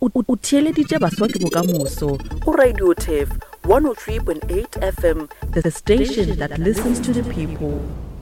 o theeleditše baswa ke bokamoso go Radio Tef 103.8 FM, the station that listens to the people.